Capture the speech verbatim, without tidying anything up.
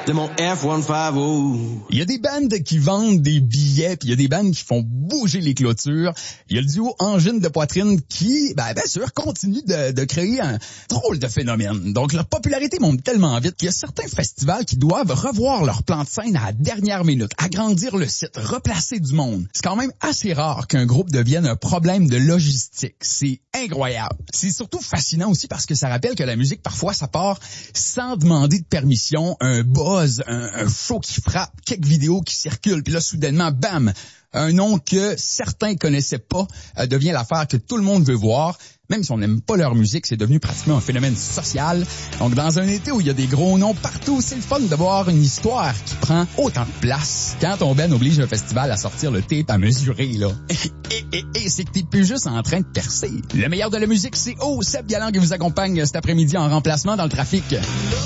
de mon F cent cinquante. Il y a des bandes qui vendent des billets, puis il y a des bandes qui font bouger les clôtures. Il y a le duo Angine de Poitrine qui, ben, bien sûr, continue de, de créer un drôle de phénomène. Donc, leur popularité monte tellement vite qu'il y a certains festivals qui doivent revoir leur plan de scène à la dernière minute, agrandir le site, replacer du monde. C'est quand même assez rare qu'un groupe devienne un problème de logistique. C'est incroyable. C'est surtout fascinant aussi parce que ça rappelle que la musique, parfois, ça part sans demander de permission, un buzz, un, un show qui frappe, quelques vidéos qui circulent, puis là, soudainement, bam, un nom que certains connaissaient pas euh, devient l'affaire que tout le monde veut voir. Même si on n'aime pas leur musique, c'est devenu pratiquement un phénomène social. Donc, dans un été où il y a des gros noms partout, c'est le fun de voir une histoire qui prend autant de place. Quand on ben oblige un festival à sortir le tape à mesurer, là, et, et, et c'est que t'es plus juste en train de percer. Le meilleur de la musique, c'est Oh, Seb Galland qui vous accompagne cet après-midi en remplacement dans le trafic.